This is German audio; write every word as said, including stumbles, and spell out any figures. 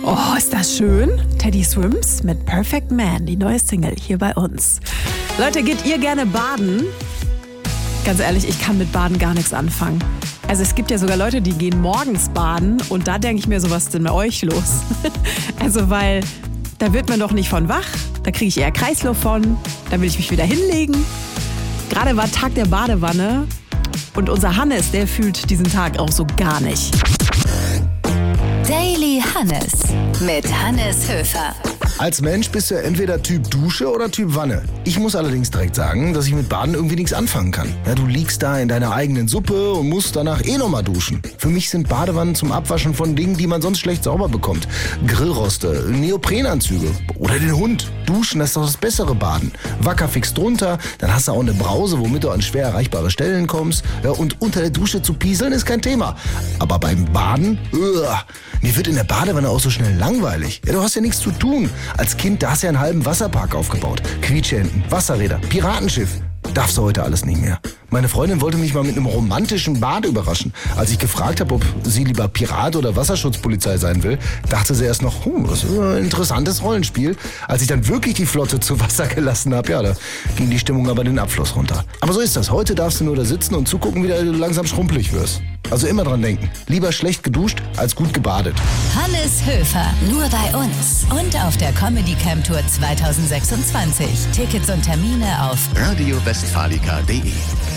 Oh, ist das schön? Teddy Swims mit Perfect Man, die neue Single hier bei uns. Leute, geht ihr gerne baden? Ganz ehrlich, ich kann mit Baden gar nichts anfangen. Also es gibt ja sogar Leute, die gehen morgens baden und da denke ich mir so, was ist denn bei euch los? Also weil, da wird man doch nicht von wach, da kriege ich eher Kreislauf von, da will ich mich wieder hinlegen. Gerade war Tag der Badewanne und unser Hannes, der fühlt diesen Tag auch so gar nicht. Daily Hannes mit Hannes Höfer. Als Mensch bist du ja entweder Typ Dusche oder Typ Wanne. Ich muss allerdings direkt sagen, dass ich mit Baden irgendwie nichts anfangen kann. Ja, du liegst da in deiner eigenen Suppe und musst danach eh nochmal duschen. Für mich sind Badewannen zum Abwaschen von Dingen, die man sonst schlecht sauber bekommt. Grillroste, Neoprenanzüge oder den Hund. Duschen, das ist doch das bessere Baden. Wacker fix drunter, dann hast du auch eine Brause, womit du an schwer erreichbare Stellen kommst. Ja, und unter der Dusche zu pieseln ist kein Thema. Aber beim Baden, uah, mir wird in der Badewanne auch so schnell langweilig. Ja, du hast ja nichts zu tun. Als Kind, da hast du ja einen halben Wasserpark aufgebaut. Quietscheenten, Wasserräder, Piratenschiff. Darfst du heute alles nicht mehr. Meine Freundin wollte mich mal mit einem romantischen Bad überraschen. Als ich gefragt habe, ob sie lieber Pirat oder Wasserschutzpolizei sein will, dachte sie erst noch, oh, das ist ein interessantes Rollenspiel. Als ich dann wirklich die Flotte zu Wasser gelassen habe, ja, da ging die Stimmung aber den Abfluss runter. Aber so ist das. Heute darfst du nur da sitzen und zugucken, wie du langsam schrumpelig wirst. Also immer dran denken. Lieber schlecht geduscht als gut gebadet. Hannes Höfer, nur bei uns. Und auf der Comedy Camp Tour zwanzig sechsundzwanzig. Tickets und Termine auf radio westfalica punkt de.